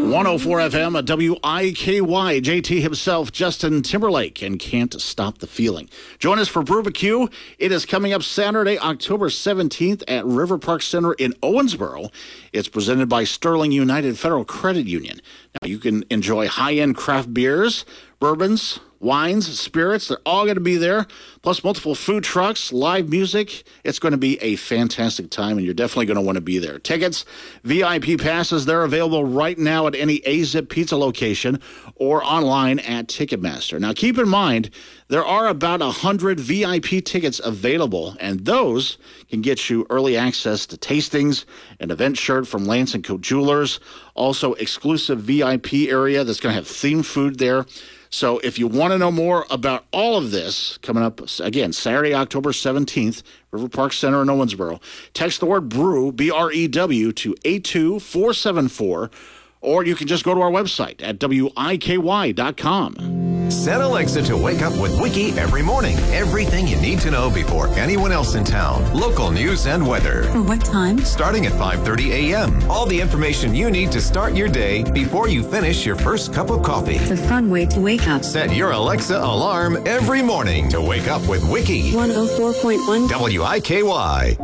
104 FM at WIKY. JT himself, Justin Timberlake, and Can't Stop the Feeling. Join us for Brewbecue. It is coming up Saturday, October 17th at River Park Center in Owensboro. It's presented by Sterling United Federal Credit Union. Now, you can enjoy high-end craft beers, bourbons, wines, spirits. They're all going to be there, plus multiple food trucks, live music. It's going to be a fantastic time, and you're definitely going to want to be there. Tickets, VIP passes, they're available right now at any A-Zip Pizza location or online at Ticketmaster. Now, keep in mind, there are about 100 VIP tickets available, and those can get you early access to tastings, an event shirt from Lance & Co. Jewelers, also exclusive VIP area that's going to have themed food there. So if you want to know more about all of this, coming up, again, Saturday, October 17th, River Park Center in Owensboro, text the word BREW, B-R-E-W, to 82474, or you can just go to our website at WIKY.com. Set Alexa to wake up with Wiki every morning. Everything you need to know before anyone else in town. Local news and weather. For what time? Starting at 5:30 a.m. All the information you need to start your day before you finish your first cup of coffee. It's a fun way to wake up. Set your Alexa alarm every morning to wake up with Wiki. 104.1 WIKY.